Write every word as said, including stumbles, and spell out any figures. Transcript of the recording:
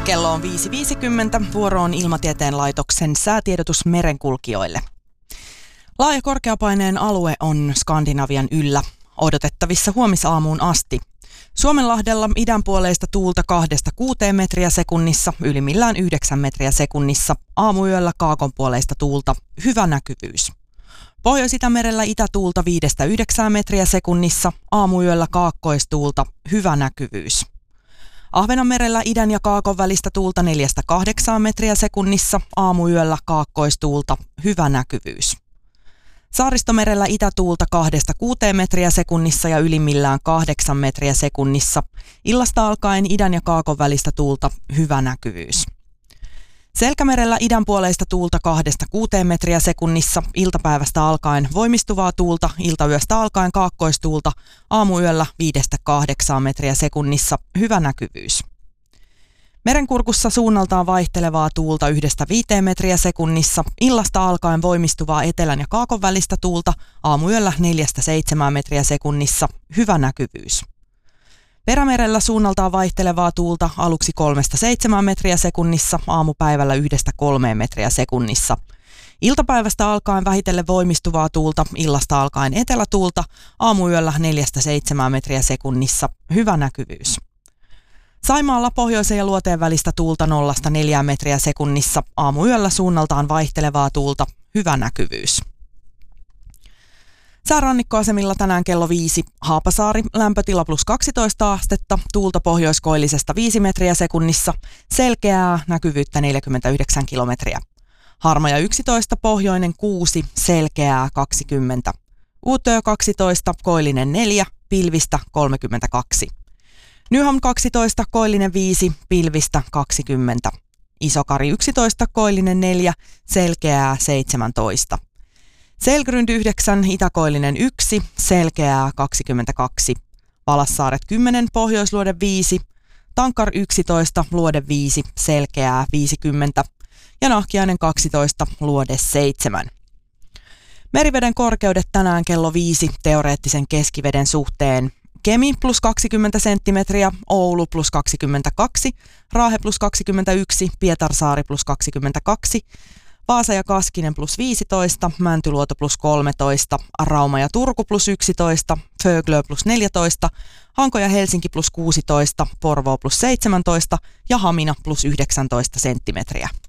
Kello on viisi viisikymmentä. Vuoro on Ilmatieteen laitoksen säätiedotus merenkulkijoille. Laaja korkeapaineen alue on Skandinavian yllä. Odotettavissa huomisaamuun asti. Suomenlahdella idänpuoleista tuulta kahdesta kuuteen metriä sekunnissa, ylimmillään yhdeksän metriä sekunnissa. Aamuyöllä kaakonpuoleista tuulta, hyvä näkyvyys. Pohjois-Itämerellä itätuulta viidestä yhdeksään metriä sekunnissa, aamuyöllä kaakkoistuulta, hyvä näkyvyys. Ahvenanmerellä idän ja kaakon välistä tuulta neljästä kahdeksaan metriä sekunnissa, aamuyöllä kaakkoistuulta, hyvä näkyvyys. Saaristomerellä itätuulta kahdesta kuuteen metriä sekunnissa ja ylimmillään kahdeksan metriä sekunnissa. Illasta alkaen idän ja kaakon välistä tuulta, hyvä näkyvyys. Selkämerellä idänpuoleista tuulta kahdesta kuuteen metriä sekunnissa, iltapäivästä alkaen voimistuvaa tuulta, iltayöstä alkaen kaakkoistuulta, aamuyöllä viidestä kahdeksaan metriä sekunnissa, hyvä näkyvyys. Merenkurkussa suunnaltaan vaihtelevaa tuulta yhdestä viiteen metriä sekunnissa, illasta alkaen voimistuvaa etelän ja kaakon välistä tuulta, aamuyöllä neljästä seitsemään metriä sekunnissa, hyvä näkyvyys. Perämerellä suunnaltaan vaihtelevaa tuulta aluksi kolmesta seitsemään metriä sekunnissa, aamupäivällä yhdestä kolmeen metriä sekunnissa. Iltapäivästä alkaen vähitellen voimistuvaa tuulta, illasta alkaen etelätuulta, aamuyöllä neljästä seitsemään metriä sekunnissa, hyvä näkyvyys. Saimaalla pohjoisen ja luoteen välistä tuulta nollasta neljään metriä sekunnissa, aamuyöllä suunnaltaan vaihtelevaa tuulta, hyvä näkyvyys. Säärannikkoasemilla tänään kello viisi, Haapasaari, lämpötila plus kaksitoista astetta, tuulta pohjoiskoillisesta viisi metriä sekunnissa, selkeää, näkyvyyttä neljäkymmentäyhdeksän kilometriä. Harmaja yksitoista, pohjoinen kuusi, selkeää kaksikymmentä. Uutö kaksitoista, koillinen neljä, pilvistä kolmekymmentäkaksi. Nyham kaksitoista, koillinen viisi, pilvistä kaksikymmentä. Isokari yksitoista, koillinen neljä, selkeää seitsemäntoista. Selgrund yhdeksän, itäkoillinen yksi, selkeää kaksikymmentäkaksi. Valassaaret kymmenen, pohjoisluode viisi. Tankar yksitoista, luode viisi, selkeää viisikymmentä. Ja Nahkiainen kaksitoista, luode seitsemän. Meriveden korkeudet tänään kello viisi teoreettisen keskiveden suhteen. Kemi plus kaksikymmentä senttimetriä, Oulu plus kaksikymmentäkaksi, Raahe plus kaksikymmentäyksi, Pietarsaari plus kaksikymmentäkaksi, Vaasa ja Kaskinen plus viisitoista, Mäntyluoto plus kolmetoista, Rauma ja Turku plus yksitoista, Föglö plus neljätoista, Hanko ja Helsinki plus kuusitoista, Porvoo plus seitsemäntoista ja Hamina plus yhdeksäntoista senttimetriä.